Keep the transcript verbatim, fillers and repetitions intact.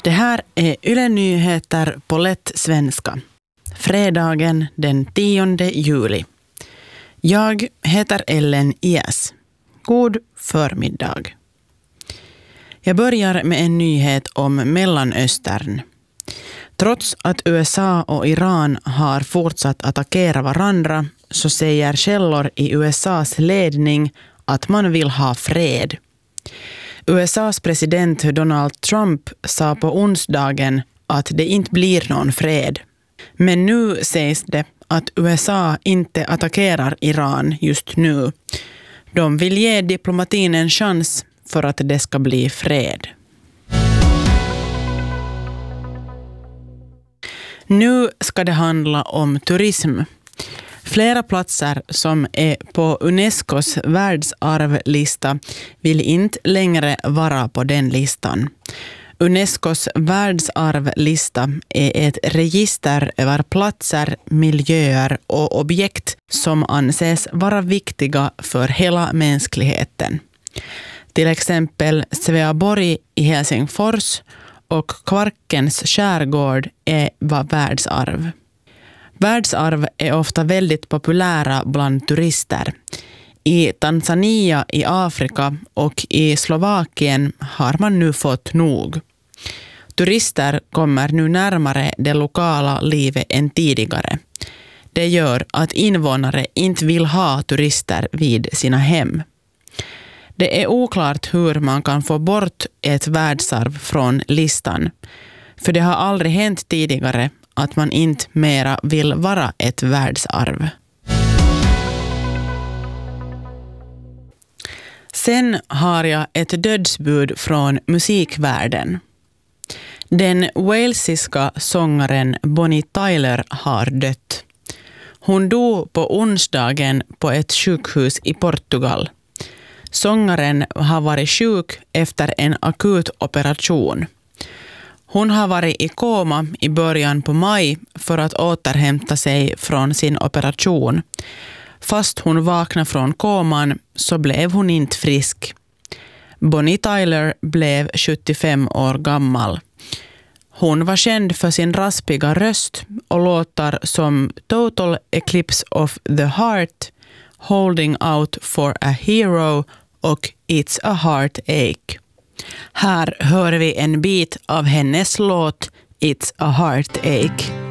Det här är Yle Nyheter på lätt svenska. Fredagen den tionde juli. Jag heter Ellen Ias. God förmiddag. Jag börjar med en nyhet om Mellanöstern. Trots att U S A och Iran har fortsatt attackera varandra så säger källor i U S A:s ledning att man vill ha fred. U S A:s president Donald Trump sa på onsdagen att det inte blir någon fred. Men nu sägs det att U S A inte attackerar Iran just nu. De vill ge diplomatin en chans för att det ska bli fred. Nu ska det handla om turism. Flera platser som är på Unescos världsarvlista vill inte längre vara på den listan. Unescos världsarvlista är ett register över platser, miljöer och objekt som anses vara viktiga för hela mänskligheten. Till exempel Sveaborg i Helsingfors och Kvarkens skärgård är vad världsarv. Världsarv är ofta väldigt populära bland turister. I Tanzania, i Afrika och i Slovakien har man nu fått nog. Turister kommer nu närmare det lokala livet än tidigare. Det gör att invånare inte vill ha turister vid sina hem. Det är oklart hur man kan få bort ett världsarv från listan. För det har aldrig hänt tidigare att man inte mera vill vara ett världsarv. Sen har jag ett dödsbud från musikvärlden. Den walesiska sångaren Bonnie Tyler har dött. Hon dog på onsdagen på ett sjukhus i Portugal. Sångaren har varit sjuk efter en akut operation. Hon har varit i koma i början på maj för att återhämta sig från sin operation. Fast hon vaknade från koman så blev hon inte frisk. Bonnie Tyler blev sjuttiofem år gammal. Hon var känd för sin raspiga röst och låtar som Total Eclipse of the Heart, Holding Out for a Hero och It's a Heartache. Här hör vi en bit av hennes låt It's a Heartache.